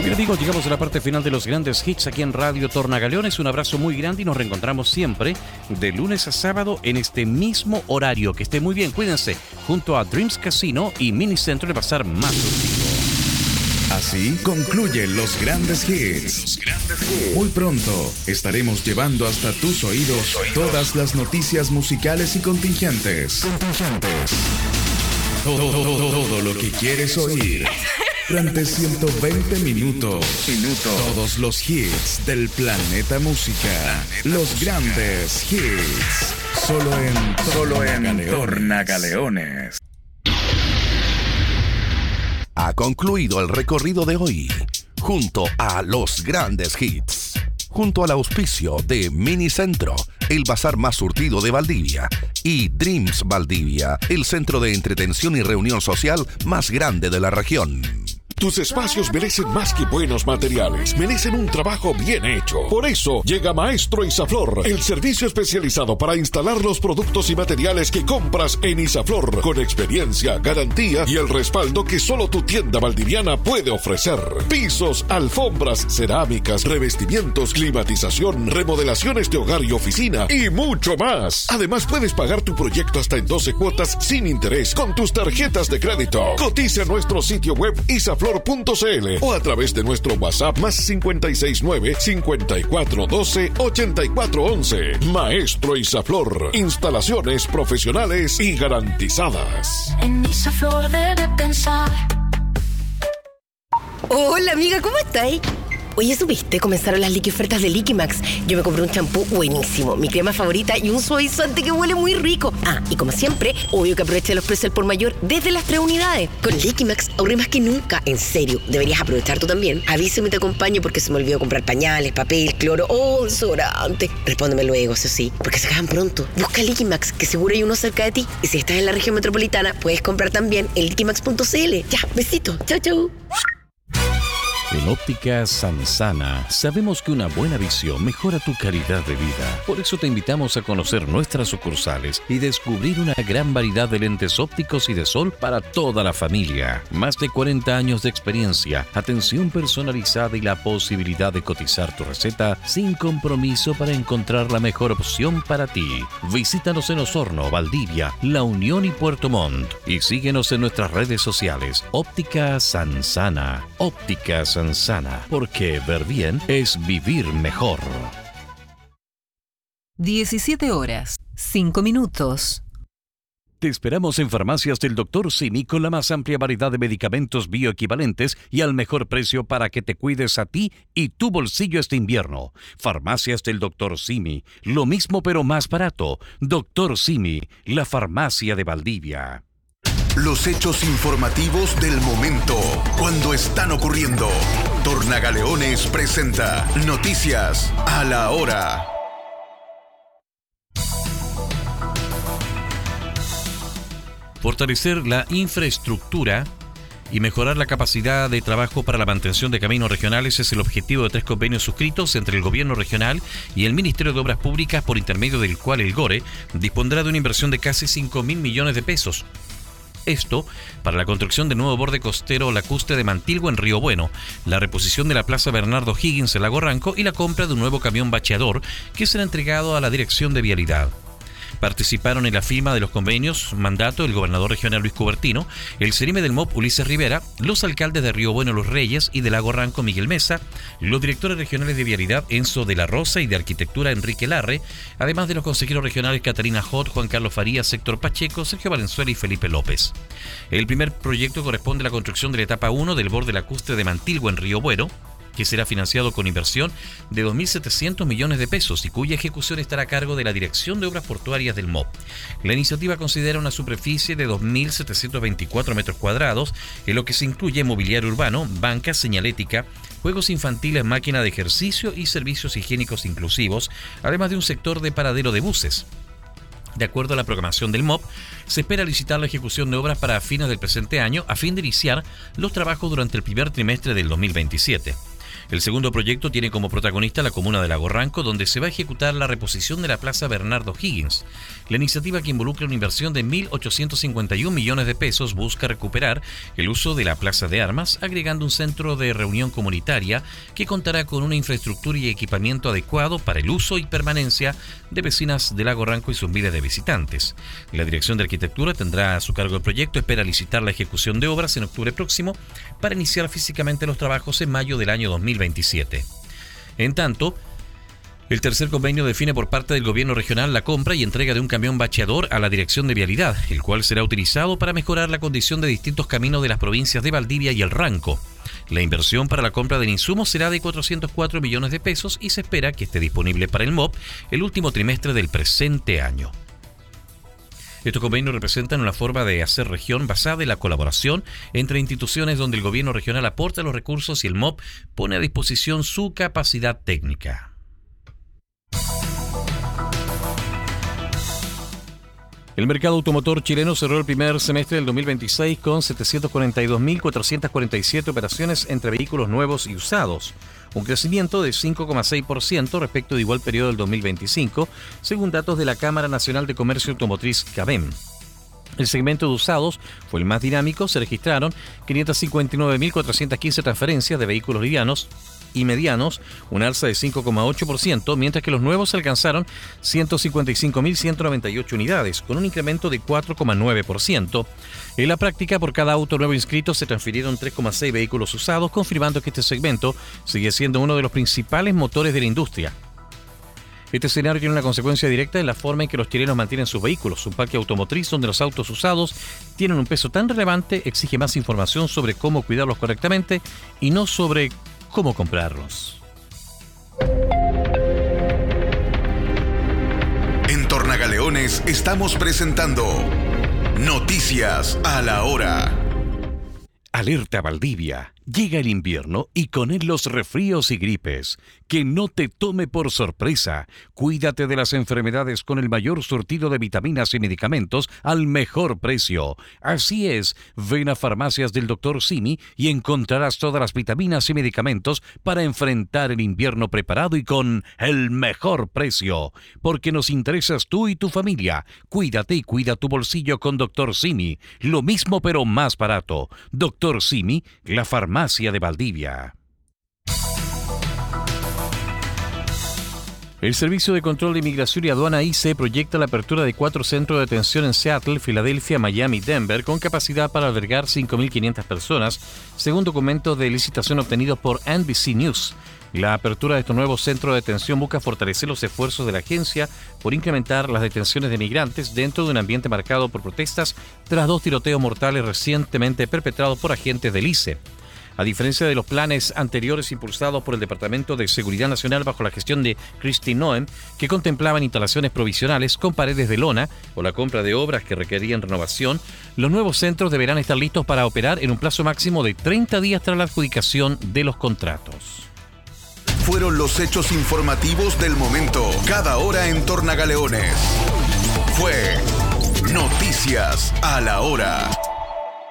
Muy bien, amigos, llegamos a la parte final de los grandes hits aquí en Radio Tornagaleones. Un abrazo muy grande y nos reencontramos siempre de lunes a sábado en este mismo horario. Que esté muy bien, cuídense, junto a Dreams Casino y Minicentro de Bazar más surtido. Así concluyen los grandes hits. Muy pronto estaremos llevando hasta tus oídos todas las noticias musicales y contingentes. Todo lo que quieres oír. Durante 120 minutos. Todos los hits del planeta música. Los grandes hits. Solo en Tornagaleones. Ha concluido el recorrido de hoy, junto a los grandes hits, junto al auspicio de Minicentro, el bazar más surtido de Valdivia, y Dreams Valdivia, el centro de entretención y reunión social más grande de la región. Tus espacios merecen más que buenos materiales, merecen un trabajo bien hecho. Por eso llega Maestro Isaflor, el servicio especializado para instalar los productos y materiales que compras en Isaflor, con experiencia, garantía y el respaldo que solo tu tienda valdiviana puede ofrecer. Pisos, alfombras, cerámicas, revestimientos, climatización, remodelaciones de hogar y oficina y mucho más. Además puedes pagar tu proyecto hasta en 12 cuotas sin interés con tus tarjetas de crédito. Cotiza en nuestro sitio web isaflor.cl o a través de nuestro WhatsApp más 569-5412-8411. Maestro Isaflor, instalaciones profesionales y garantizadas. En Isaflor debe pensar. Hola amiga, ¿cómo estáis? Oye, ¿supiste? Comenzaron las Liqui ofertas de Liquimax. Yo me compré un champú buenísimo, mi crema favorita y un suavizante que huele muy rico. Ah, y como siempre, obvio que aproveché los precios al por mayor desde las 3 unidades. Con Liquimax ahorré más que nunca. En serio, deberías aprovechar tú también. Avísame y te acompaño porque se me olvidó comprar pañales, papel, cloro o desodorante. Respóndeme luego, eso sí, porque se acaban pronto. Busca Liquimax, que seguro hay uno cerca de ti. Y si estás en la región metropolitana, puedes comprar también en liquimax.cl. Ya, besito. Chau, chau. En Óptica Sansana sabemos que una buena visión mejora tu calidad de vida. Por eso te invitamos a conocer nuestras sucursales y descubrir una gran variedad de lentes ópticos y de sol para toda la familia. Más de 40 años de experiencia, atención personalizada y la posibilidad de cotizar tu receta sin compromiso para encontrar la mejor opción para ti. Visítanos en Osorno, Valdivia, La Unión y Puerto Montt. Y síguenos en nuestras redes sociales. Óptica Sansana. Óptica Sansana, porque ver bien es vivir mejor. 17 horas, 5 minutos. Te esperamos en Farmacias del Dr. Simi con la más amplia variedad de medicamentos bioequivalentes y al mejor precio para que te cuides a ti y tu bolsillo este invierno. Farmacias del Dr. Simi, lo mismo pero más barato. Dr. Simi, la farmacia de Valdivia. Los hechos informativos del momento, cuando están ocurriendo. Tornagaleones presenta Noticias a la Hora. Fortalecer la infraestructura y mejorar la capacidad de trabajo para la mantención de caminos regionales es el objetivo de 3 convenios suscritos entre el Gobierno regional y el Ministerio de Obras Públicas, por intermedio del cual el GORE dispondrá de una inversión de casi 5.000 millones de pesos. Esto para la construcción del nuevo borde costero lacustre de Mantilgo en Río Bueno, la reposición de la Plaza Bernardo Higgins en Lago Ranco y la compra de un nuevo camión bacheador que será entregado a la Dirección de Vialidad. Participaron en la firma de los convenios mandato el gobernador regional Luis Cubertino, el CERIME del MOP Ulises Rivera, los alcaldes de Río Bueno Los Reyes y de Lago Ranco Miguel Mesa, los directores regionales de Vialidad Enzo de la Rosa y de Arquitectura Enrique Larre, además de los consejeros regionales Catalina Hot, Juan Carlos Farías, Héctor Pacheco, Sergio Valenzuela y Felipe López. El primer proyecto corresponde a la construcción de la etapa 1 del borde lacustre de Mantilgo en Río Bueno, que será financiado con inversión de 2.700 millones de pesos y cuya ejecución estará a cargo de la Dirección de Obras Portuarias del MOP. La iniciativa considera una superficie de 2.724 metros cuadrados, en lo que se incluye mobiliario urbano, banca, señalética, juegos infantiles, máquina de ejercicio y servicios higiénicos inclusivos, además de un sector de paradero de buses. De acuerdo a la programación del MOP, se espera licitar la ejecución de obras para fines del presente año a fin de iniciar los trabajos durante el primer trimestre del 2027. El segundo proyecto tiene como protagonista la comuna de Lago Ranco, donde se va a ejecutar la reposición de la Plaza Bernardo Higgins. La iniciativa, que involucra una inversión de 1.851 millones de pesos, busca recuperar el uso de la Plaza de Armas, agregando un centro de reunión comunitaria que contará con una infraestructura y equipamiento adecuado para el uso y permanencia de vecinas de Lago Ranco y sus miles de visitantes. La Dirección de Arquitectura tendrá a su cargo el proyecto, espera licitar la ejecución de obras en octubre próximo para iniciar físicamente los trabajos en mayo del año 2027. En tanto, el tercer convenio define por parte del gobierno regional la compra y entrega de un camión bacheador a la Dirección de Vialidad, el cual será utilizado para mejorar la condición de distintos caminos de las provincias de Valdivia y El Ranco. La inversión para la compra del insumo será de 404 millones de pesos y se espera que esté disponible para el MOP el último trimestre del presente año. Estos convenios representan una forma de hacer región basada en la colaboración entre instituciones donde el gobierno regional aporta los recursos y el MOP pone a disposición su capacidad técnica. El mercado automotor chileno cerró el primer semestre del 2026 con 742.447 operaciones entre vehículos nuevos y usados, un crecimiento de 5,6% respecto de igual periodo del 2025, según datos de la Cámara Nacional de Comercio Automotriz CABEM. El segmento de usados fue el más dinámico, se registraron 559.415 transferencias de vehículos livianos y medianos, un alza de 5,8%, mientras que los nuevos alcanzaron 155.198 unidades, con un incremento de 4,9%. En la práctica, por cada auto nuevo inscrito se transfirieron 3,6 vehículos usados, confirmando que este segmento sigue siendo uno de los principales motores de la industria. Este escenario tiene una consecuencia directa en la forma en que los chilenos mantienen sus vehículos. Un parque automotriz donde los autos usados tienen un peso tan relevante exige más información sobre cómo cuidarlos correctamente y no sobre cómo comprarlos. En Tornagaleones estamos presentando Noticias a la Hora. Alerta Valdivia. Llega el invierno y con él los resfríos y gripes. Que no te tome por sorpresa. Cuídate de las enfermedades con el mayor surtido de vitaminas y medicamentos al mejor precio. Así es, ven a Farmacias del Dr. Simi y encontrarás todas las vitaminas y medicamentos para enfrentar el invierno preparado y con el mejor precio. Porque nos interesas tú y tu familia. Cuídate y cuida tu bolsillo con Dr. Simi. Lo mismo pero más barato. Dr. Simi, la farmacia de Valdivia. El Servicio de Control de Inmigración y Aduana ICE proyecta la apertura de 4 centros de detención en Seattle, Filadelfia, Miami y Denver, con capacidad para albergar 5.500 personas, según documentos de licitación obtenidos por NBC News. La apertura de estos nuevos centros de detención busca fortalecer los esfuerzos de la agencia por incrementar las detenciones de migrantes dentro de un ambiente marcado por protestas tras 2 tiroteos mortales recientemente perpetrados por agentes del ICE. A diferencia de los planes anteriores impulsados por el Departamento de Seguridad Nacional bajo la gestión de Kristi Noem, que contemplaban instalaciones provisionales con paredes de lona o la compra de obras que requerían renovación, los nuevos centros deberán estar listos para operar en un plazo máximo de 30 días tras la adjudicación de los contratos. Fueron los hechos informativos del momento, cada hora en Tornagaleones. Fue Noticias a la Hora.